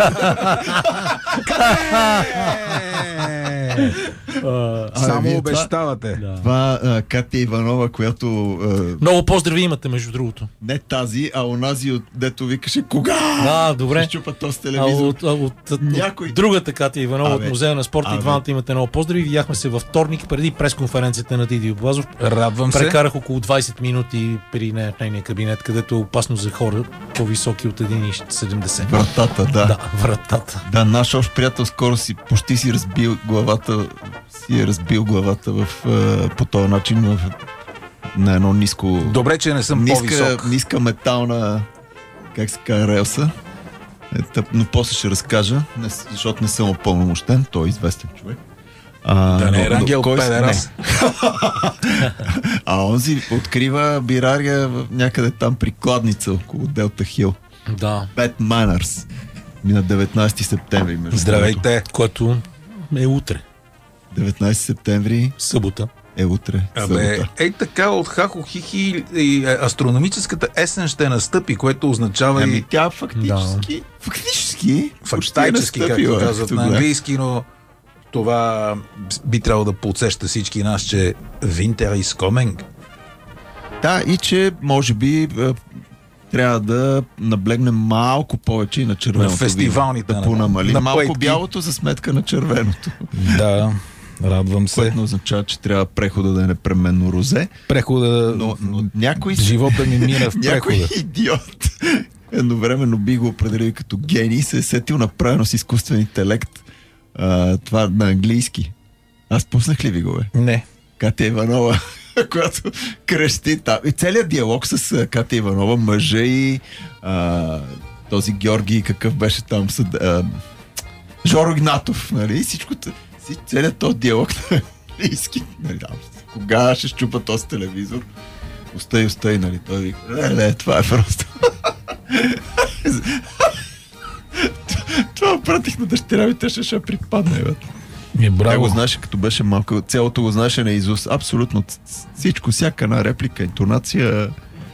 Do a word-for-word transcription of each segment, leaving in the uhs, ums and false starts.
Само обещавате. Това, това а, Катя Иванова, която... А, много поздрави имате, между другото. Не тази, а онази, от, дето викаше кога? Да, добре. Ще щупа този телевизор. А от, от, от, от Някой... другата Катя Иванова от Музея на спорта и двамата имате много поздрави. Видяхме се във вторник преди пресконференцията на Дидио Блазов. Радвам се. Прекарах около двайсет минути при нейния кабинет, където е опасно за хора по-високи от един и седемдесет. Вратата, да. Да, вратата. Да, наш общ приятел скоро си почти си разбил главата, си е разбил главата в, по този начин в, на едно ниско... Добре, че не съм ниска, по-висок. Ниска метална, как се казва, релса. Ето, но после ще разкажа, не, защото не съм упълномощен, той е известен човек. А, да не е но, Рангел кой, Педерас. А онзи открива бирария някъде там при Кладница, около Делта Хил. Да. Bad Manners. На деветнайсети септември. Здравейте. Което е утре. деветнайсети септември. Събота. Е утре. Абе, ей така от Хахо Хихи и астрономическата есен ще настъпи, което означава ами, и... тя фактически... Да. Фактически... Фактически, както казват на английски, но това би трябвало да подсеща всички нас, че Winter is coming. Да, и че може би трябва да наблегнем малко повече и на червеното. На фестивалните. Да понамалим на малко плейтки. бялото за сметка на червеното. Да, радвам се. Което означава, че трябва прехода да е непременно розе. Прехода... Но, но някой... Живота ми мина в прехода. Някой идиот едновременно би го определил като гений, се е сетил направено с изкуствен интелект. А, това на английски. Аз пуснах ли ви го, бе? Не. Катя Иванова, която крещи там. И целият диалог с Катя Иванова, мъжа и а, този Георги, какъв беше там съд... А, Жоро Игнатов, нали? И всичко, целият този диалог на английски. Нали? Кога ще щупа този телевизор? Остай, остай, нали? Той вика, не, не, това е просто... Това пратих на дъщеря ми, те ще ще припадне, бе. Ми, браво. Тя го знаеше, като беше малко, цялото го знаеше на изус. Абсолютно всичко, всяка една реплика, интонация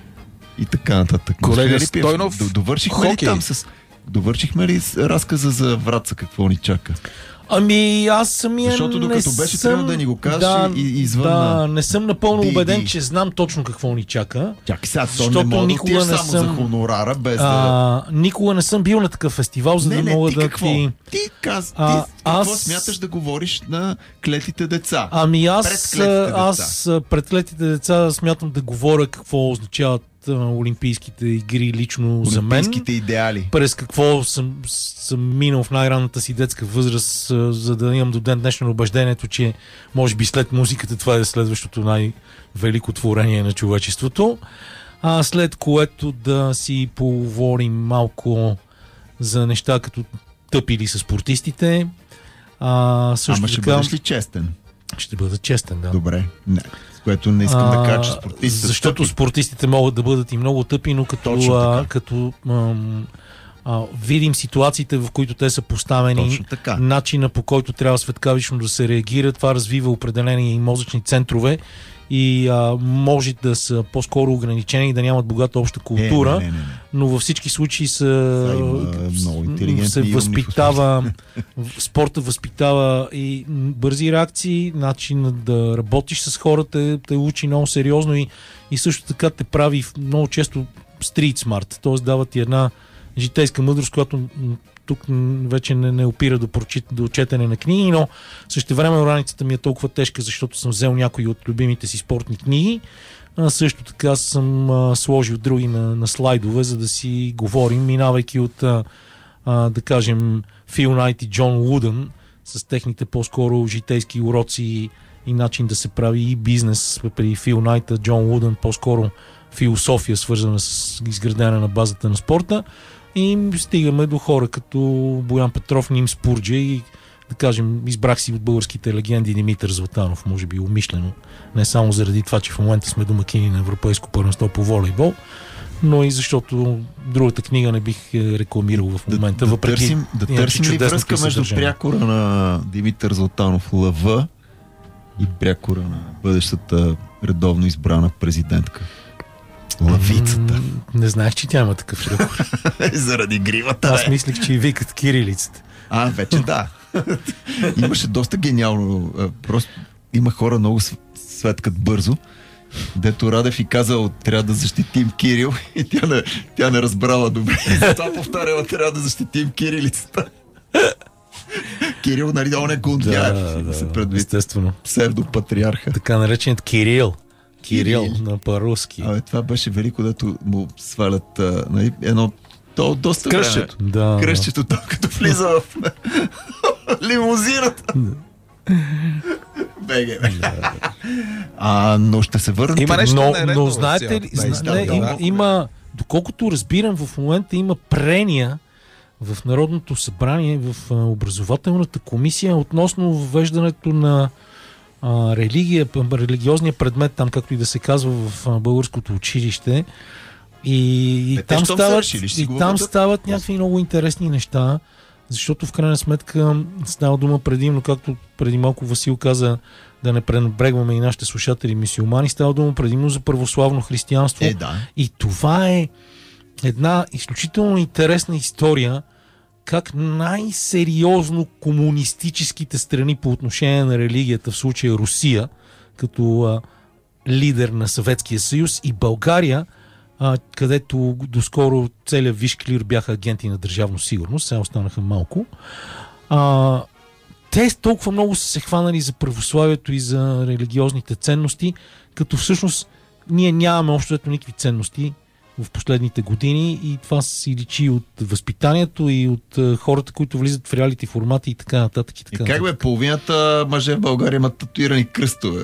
и така нататък. Колега Стойнов, довършихме ли там с... Довършихме ли разказа за Враца, какво ни чака? Ами аз самия Защото докато не беше съм... трябва да ни го кажеш да, и, и извън да, на... не съм напълно Ди, убеден, ди. че знам точно какво ни чака. Чакай сега, то не мога да отидеш само съм... за хонорара, без а, да... Никога не съм бил на такъв фестивал, за не, да не, мога ти да какво? ти... Ти, каз... А, ти какво аз... смяташ да говориш на клетите деца? Ами аз, пред аз пред клетите деца смятам да говоря какво означават а, Олимпийските игри лично за мен. Олимпийските идеали. През какво съм, съм минал в най-ранната си детска възраст, а, за да имам до ден днешно убеждението, че може би след музиката това е следващото най-велико творение на човечеството. А след което да си поговорим малко за неща като тъпили с спортистите. А, също Ама ще така, бъдеш ли честен? Ще бъда честен, да. Добре. Не. С което не искам а, да кажа, че спортистите защото тъпи. спортистите могат да бъдат и много тъпи, но като, а, като ам, а, видим ситуациите, в които те са поставени, начина по който трябва светкавично да се реагира, това развива определени и мозъчни центрове и а, може да са по-скоро ограничени и да нямат богата обща култура, е, не, не, не. но във всички случаи са, много се възпитава спорта възпитава и бързи реакции, начин да работиш с хората те учи много сериозно и, и също така те прави много често street smart, т.е. дава ти една житейска мъдрост, която тук вече не, не опира до, прочит, до четене на книги, но същевременно раницата ми е толкова тежка, защото съм взел някои от любимите си спортни книги. А, също така съм а, сложил други на, на слайдове, за да си говорим, минавайки от, а, а, да кажем, Фил Найт и Джон Лудън с техните по-скоро житейски уроци и начин да се прави и бизнес при Фил Найт, Джон Лудън по-скоро философия, свързана с изградена на базата на спорта. И стигаме до хора като Боян Петров, Ним Спурджа и, да кажем, избрах си от българските легенди Димитър Златанов, може би умишлено. Не само заради това, че в момента сме домакини на Европейско първенство по волейбол, но и защото другата книга не бих рекламирал в момента. Да, въпреки, да търсим, да търсим ли връзка между съдържание. Прякора на Димитър Златанов Лъв и прякора на бъдещата редовно избрана президентка? Лавицата. М, Не знаех, че тя има такъв рекорд. Заради гривата. Аз бе. мислих, че и викат кирилицата. А, вече да. Имаше доста гениално. а, Просто има хора много св- светкат бързо. Дето Радев и казал, трябва да защитим Кирил, и тя не, тя не разбрала добре. Затова повтаряла, трябва да защитим кирилицата. Кирил, нали, он е гундяев, Да, да, се да, предвид естествено. псевдопатриарха. Така нареченият Кирил. Кирил, Кирил. на по-руски. Абе, това беше велико, дето му свалят а, нали, едно то доста Кръстчето. време. Да, Кръстчето, то като влиза в лимузината. Беге, бе. А, но ще се върнете. Има нещо но, нередно но в знаете цялата ли, тази зна, история, не, да. има, има, доколкото разбирам, в момента има прения в Народното събрание, в а, образователната комисия относно въвеждането на а, религия, п- религиозния предмет, там както и да се казва в а, българското училище. И, и Е, те там, щом са стават, решили, ще си и го там въведат. стават някакви много интересни неща, защото в крайна сметка става дума предимно, както преди малко Васил каза, да не пренебрегваме и нашите слушатели мюсюлмани, става дума предимно за православно християнство. Е, да. И това е една изключително интересна история, как най-сериозно комунистическите страни по отношение на религията, в случая Русия, като а, лидер на Съветския съюз, и България, а, където доскоро целият виш клир бяха агенти на държавна сигурност, сега останаха малко, а, те толкова много са се хванали за православието и за религиозните ценности, като всъщност ние нямаме общо ето никакви ценности в последните години, и това си личи от възпитанието и от е, хората, които влизат в реалити формати и така нататък. И така, И как бе, половината мъже в България имат татуирани кръстове.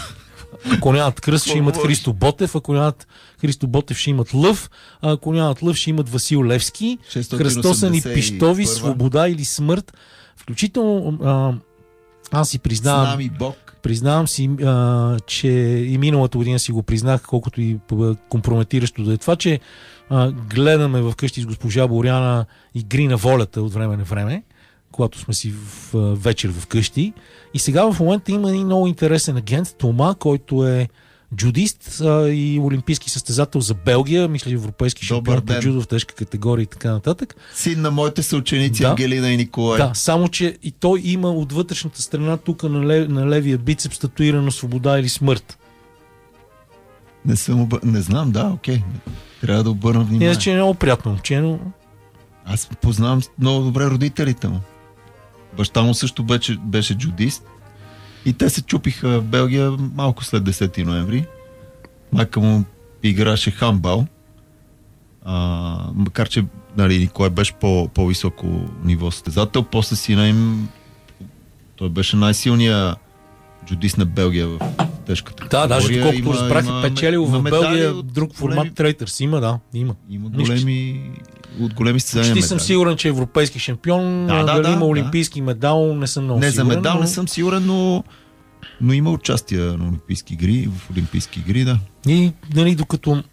Ако нямат кръст, ще имат Говориш. Христо Ботев, ако нямат Христо Ботев, ще имат лъв, а ако нямат лъв, ще имат Васил Левски, кръстосани пищови, свобода или смърт. Включително а, аз си признавам, С нами Бог. признавам си, а, че и миналата година си го признах, колкото и компрометиращо да е това, че а, гледаме вкъщи с госпожа Боряна Игри на волята от време на време, когато сме си в, а, вечер вкъщи. И сега в момента има един много интересен агент, Тома, който е джудист а, и олимпийски състезател за Белгия, мисля европейски шампион по джудо в тежка категория и така нататък. Син на моите съученици, Да. Ангелина и Николай. Да, само че и той има от вътрешната страна тук на, лев, на левия бицепс татуирано свобода или смърт. Не съм оба... Не знам, да, окей. Трябва да обърна внимание. Иначе е много приятно момче, но Аз познавам много добре родителите му. Баща му също беше, беше джудист. И те се чупиха в Белгия малко след десети ноември. Майка му играше хамбал. А, макар че нали, Николай беше по, по-високо ниво състезател. После сина им той беше най-силният джудист на Белгия в тежката да, категория. даже доколкото Има- разбрах, има- е печелил има в медали Белгия от друг формат големи- трейтърс. Има, да, има. Има Нищо. големи, от големи състезания Почти съм медали. сигурен, че е европейски шампион. Да, да, Дали да, има да. олимпийски медал, не съм много Не, сигурен. за медал но... не съм сигурен, но, но има участие на Олимпийски игри, в Олимпийски игри, да. И нали, докато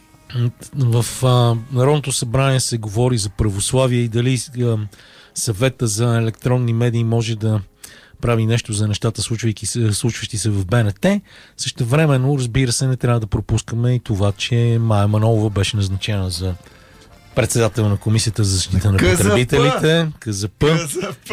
в а, Народното събрание се говори за православие и дали а, съвета за електронни медии може да прави нещо за нещата, случвайки се, случващи се в БНТ, същевременно, разбира се, не трябва да пропускаме и това, че Мая Манолова беше назначена за председател на Комисията за защита на КЗП. потребителите. КЗП. КЗП!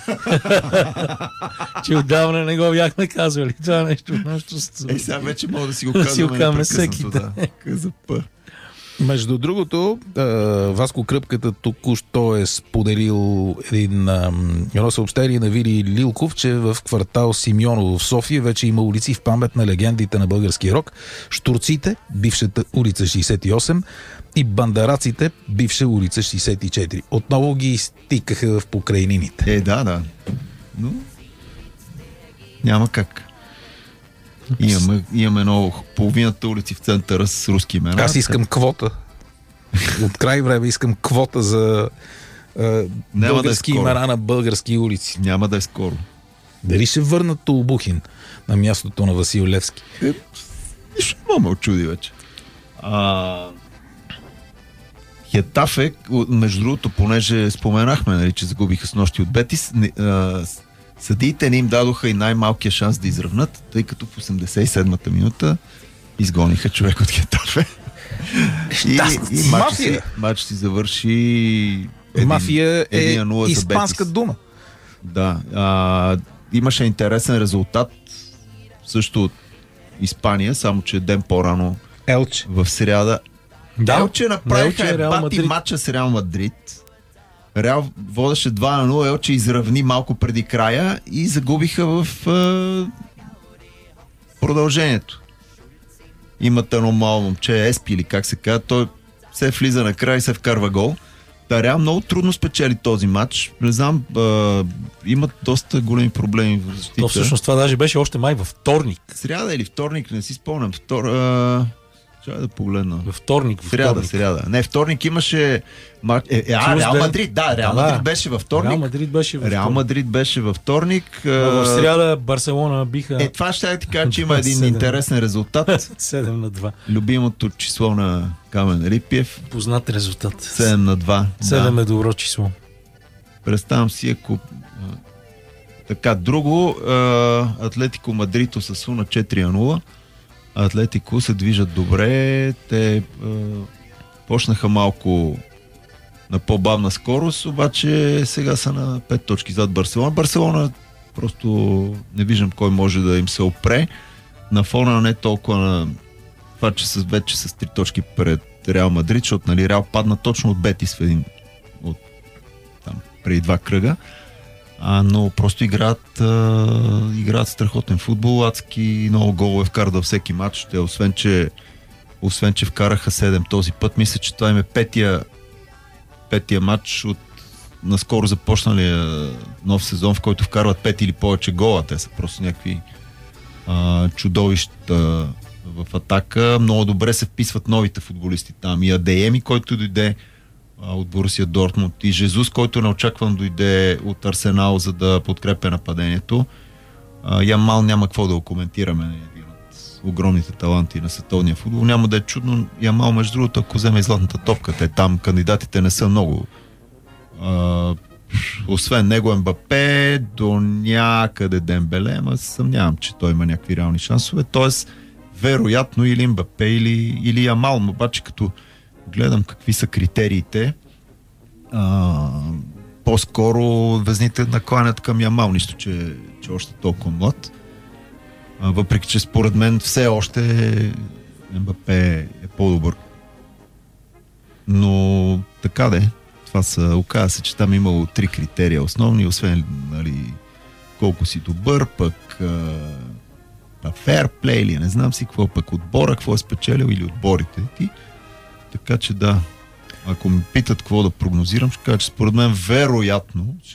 Че отдавна не го бяхме казвали. Това нещо. нещо с... Е, сега вече мога да си го Да си го казваме казваме непрекъснато, всеки да. КЗП. Между другото, а, Васко Кръпката току-що е споделил един, а, едно съобщение на Вили Лилков, че в квартал Симеоново в София вече има улици в памет на легендите на българския рок. Штурците, бившата улица шейсет и осем, и бандараците, бивша улица шейсет и четири. Отново ги стикаха в покрайнините. Е, да, да. Но няма как. Имаме, имаме едно половината улици в центъра с руски имена. Аз искам квота. От край време искам квота за а, български да е имена на български улици. Няма да е скоро. Дали ще върнат Толбухин на мястото на Васил Левски? Е, нищо не ме очуди вече. А... Хетафе, между другото, понеже споменахме, нали, че загубиха с нощи от Бетис, не, а, съдиите не им дадоха и най-малкия шанс да изравнат, тъй като в осемдесет и седмата минута изгониха човек от Хетафе. и, и матч си, Мафия. матч си завърши един, Мафия е един нула за испанска Бетис. дума. Да. А, имаше интересен резултат също от Испания, само че ден по-рано Елче. в сряда. Да, Елче направиха Елче, Реал бати Мадрид. матча с Реал Мадрид. Реал водеше два на нула, Елче изравни малко преди края и загубиха в е, продължението. Имат едно мало момче, Еспи или как се казва, той се влиза на край и се вкарва гол. Та Реал много трудно спечели този матч. Не знам, е, имат доста големи проблеми в защита. То всъщност това даже беше още май във вторник. Сряда или вторник, не си спомням. Втор... Е, Чакай да погледна. Във вторник. Във Сряда, вторник. сряда. Не, вторник имаше матч. Е, е, а, Tuesday. Реал Мадрид, да, Реал Да, Мадрид да. беше във вторник. Реал Мадрид беше във Реал вторник. Мадрид беше във вторник. А в а, сряда Барселона биха Е, това ще ти кажа, че има един седем. интересен резултат. седем на два. Любимото число на Камен Рипиев. Познат резултат. седем на два. седем Да. е добро число. Представям си, ако... а, Така, друго, а, Атлетико Мадрид Осасуна четири на нула. Атлетико се движат добре. Те а, почнаха малко на по-бавна скорост, обаче сега са на пет точки зад Барселона. Барселона просто не виждам кой може да им се опре. На фона не толкова на това, че с, вече с три точки пред Реал Мадрид, защото нали, Реал падна точно от Бетис в един от там, преди два кръга. А, но просто играят, а, играят страхотен футбол, адски много голове вкарат във всеки матч. Те, освен, че, освен, че вкараха седем този път, мисля, че това им е петия, петия матч от наскоро започналия нов сезон, в който вкарват пет или повече гола. Те са просто някакви а, чудовища в атака. Много добре се вписват новите футболисти там. И Адееми, който дойде от Борусия Дортмунд, и Жезус, който неочаквано дойде от Арсенал, за да подкрепя нападението. Ямал няма какво да го коментираме. Един от огромните таланти на световния футбол. Няма да е чудно. Ямал, между другото, ако вземе и златната топка, те там кандидатите не са много. А, освен него Мбапе, до някъде Дембеле, ама съмнявам, че той има някакви реални шансове. Тоест, вероятно или Мбапе, или, или Ямал. Обаче, като гледам какви са критериите, а, по-скоро везните накланят към Ямал, нищо, че, че още толкова млад. А, въпреки, че според мен все още Мбапе е по-добър. Но така де, това са, оказа се, че там имало три критерия основни, освен нали, колко си добър, пък фейр-плей или не знам си какво, пък отбора, какво е спечелил или отборите ти. Така че да, ако ме питат какво да прогнозирам, ще кажа, че според мен вероятно